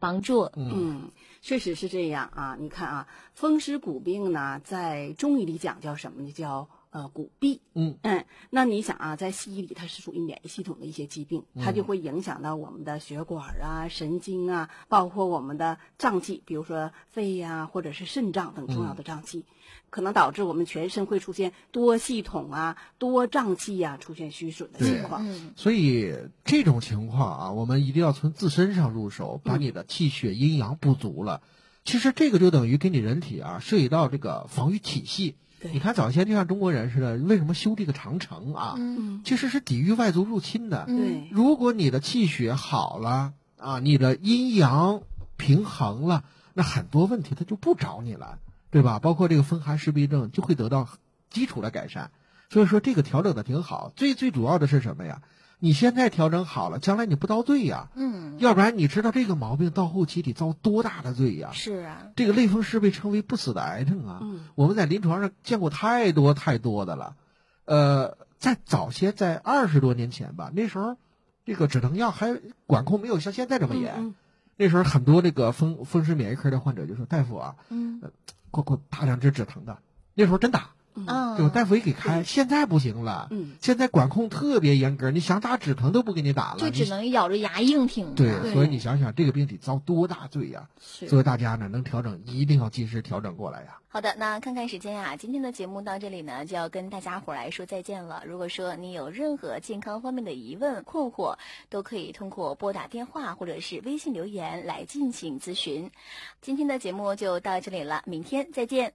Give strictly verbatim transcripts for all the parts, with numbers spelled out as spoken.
帮助。 嗯，确实是这样啊。你看啊，风湿骨病呢，在中医里讲叫什么呢？叫呃骨痹。 嗯嗯，那你想啊，在西医里它是属于免疫系统的一些疾病，它就会影响到我们的血管啊、神经啊，包括我们的脏器，比如说肺呀、或者是肾脏等重要的脏器，可能导致我们全身会出现多系统啊、多脏器呀、出现虚损的情况。 嗯， 所以这种情况啊，我们一定要从自身上入手，把你的气血阴阳不足了。其实这个就等于给你人体啊涉及到这个防御体系。你看早先就像中国人似的，为什么修这个长城啊？ 嗯， 其实是抵御外族入侵的。 对， 如果你的气血好了啊，你的阴阳平衡了，那很多问题它就不找你了，对吧？包括这个风寒湿痹症就会得到基础的改善。所以说这个调整的挺好。最最主要的是什么呀？你现在调整好了，将来你不遭罪呀。 嗯， 要不然你知道这个毛病到后期得遭多大的罪呀？ 是啊， 这个类风湿被称为不死的癌症啊。 嗯， 我们在临床上见过太多太多的了。呃，在早些在二十多年前吧，那时候这个止疼药还管控没有像现在这么严。 嗯嗯那时候很多这个风风湿免疫科的患者就说：“大夫啊， 嗯， 呃，给我给我打两支止疼的。”那时候真打。 啊， 对吧？大夫也给开，现在不行了。 嗯， 现在管控特别严格，你想打止疼都不给你打了， 就只能咬着牙硬挺。 对， 对所以你想想这个病得遭多大罪呀！ 是。 所以大家呢能调整，一定要及时调整过来呀。 好的，那看看时间啊，今天的节目到这里呢，就要跟大家伙来说再见了。如果说你有任何健康方面的疑问、困惑，都可以通过拨打电话或者是微信留言来进行咨询。今天的节目就到这里了，明天再见。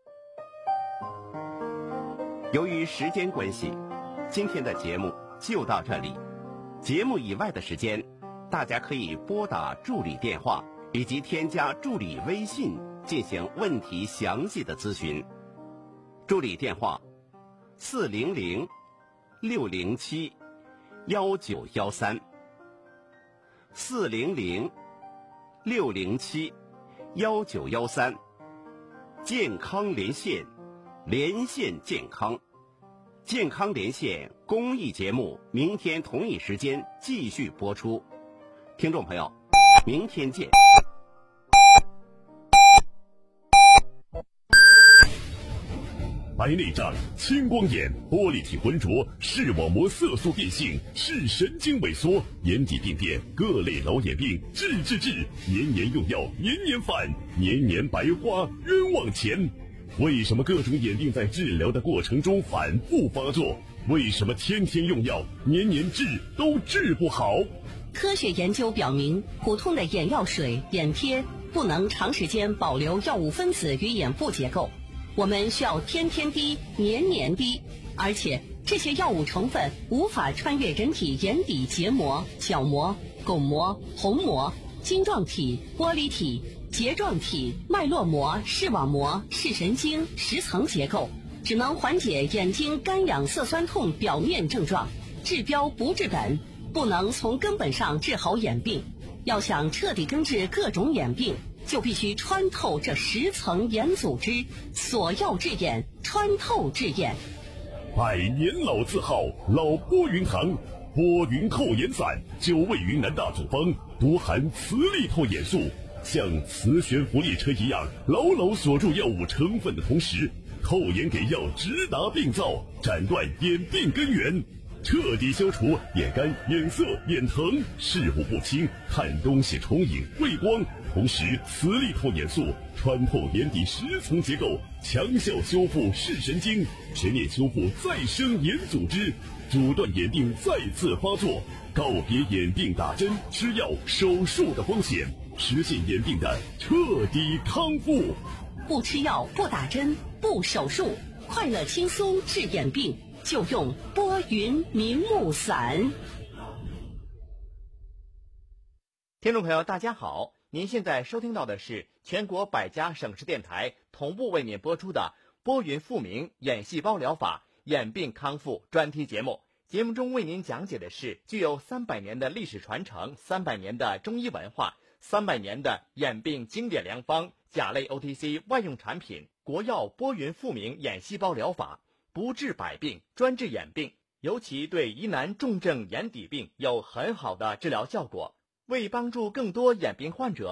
由于时间关系，今天的节目就到这里。节目以外的时间，大家可以拨打助理电话以及添加助理微信进行问题详细的咨询。助理电话：四零零六零七幺九幺三。四零零六零七幺九幺三。健康连线。连线健康，健康连线公益节目，明天同一时间继续播出。听众朋友，明天见。 白内障、青光眼、玻璃体浑浊、视网膜色素变性、视神经萎缩、眼底病变、各类老眼病，治治治！年年用药，年年犯，年年白花，冤枉钱。为什么各种眼病在治疗的过程中反复发作？为什么天天用药，年年治都治不好？ 科学研究表明，普通的眼药水、眼贴不能长时间保留药物分子与眼部结构，我们需要天天滴、年年滴，而且这些药物成分无法穿越人体眼底结膜、角膜、巩膜、虹膜、晶状体、玻璃体、睫状体、脉络膜、视网膜、视神经、十层结构，只能缓解眼睛干痒涩酸痛表面症状，治标不治本，不能从根本上治好眼病。要想彻底根治各种眼病，就必须穿透这十层眼组织，索药治眼，穿透治眼。 百年老字号老波云堂，波云透眼散，久味云南大组方，多含磁力透眼素，像磁悬浮列车一样牢牢锁住药物成分的同时，透眼给药直达病灶，斩断眼病根源，彻底消除眼干、眼涩、眼疼、视物不清、看东西重影、畏光。同时，磁力透眼素穿透眼底十层结构，强效修复视神经，全面修复再生眼组织，阻断眼病再次发作，告别眼病打针、吃药、手术的风险，实现眼病的彻底康复。 不吃药，不打针，不手术，快乐轻松治眼病，就用波云明目散。 听众朋友，大家好，您现在收听到的是全国百家省市电台同步为您播出的波云复明眼细胞疗法眼病康复专题节目。节目中为您讲解的是具有三百年的历史传承、三百年的中医文化、三百年的眼病经典良方甲类 O T C 外用产品国药波云复明眼细胞疗法，不治百病，专治眼病，尤其对疑难重症眼底病有很好的治疗效果。为帮助更多眼病患者